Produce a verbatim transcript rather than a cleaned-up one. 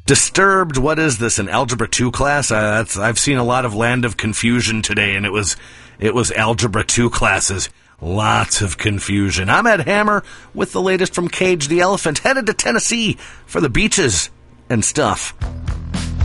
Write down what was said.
Disturbed, what is this, an Algebra two class? Uh, that's, I've seen a lot of Land of Confusion today, and it was it was Algebra two classes. Lots of confusion. I'm Ed Hammer with the latest from Cage the Elephant, headed to Tennessee for the beaches and stuff.